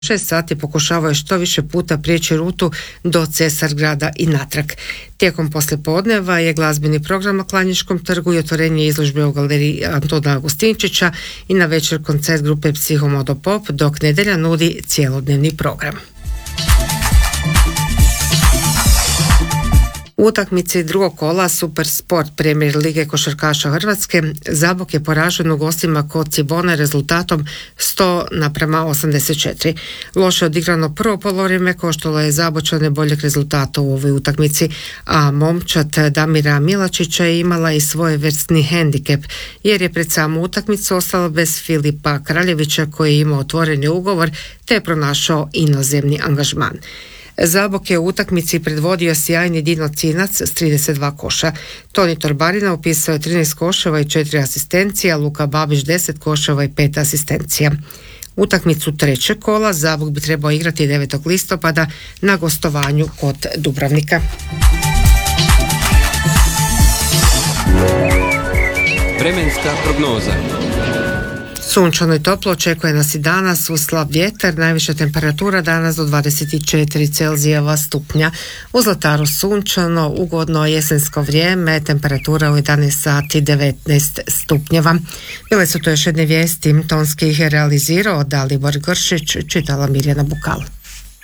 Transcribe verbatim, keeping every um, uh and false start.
šest sati pokušavaju što više puta prijeći rutu do Cesargrada i natrag. Tijekom poslijepodneva je glazbeni program na Klanjiškom trgu i otvorenje izložbe u galeriji Antona Agustinčića i na večer koncert grupe Psihomodopop, dok nedjelja nudi cjelodnevni program. U utakmici drugog kola Super Sport Premier lige košarkaša Hrvatske Zabok je poražen u gostima kod Cibone rezultatom sto naprema osamdeset četiri. Loše odigrano prvo polovrijeme koštalo je Zabočane boljeg rezultata u ovoj utakmici, a momčad Damira Milačića je imala i svojevrsni hendikep jer je pred samu utakmicu ostala bez Filipa Kraljevića koji je imao otvoreni ugovor te je pronašao inozemni angažman. Zabok je u utakmici predvodio sjajni Dino Cinac s trideset dva koša. Toni Torbarina upisao je trinaest koševa i četiri asistencija, Luka Babić deset koševa i pet asistencija. Utakmicu trećeg kola Zabok bi trebao igrati devetog listopada na gostovanju kod Dubrovnika. Vremenska prognoza. Sunčano i toplo očekuje nas i danas uz slab vjetar, najviša temperatura danas do dvadeset četiri Celzijeva stupnja. U Zlataru sunčano, ugodno jesensko vrijeme, temperatura u jedanaest sati devetnaest stupnjeva. Bile su to još jedne vijesti, tonski ih je realizirao Dalibor Gršić, čitala Mirjana Bukal.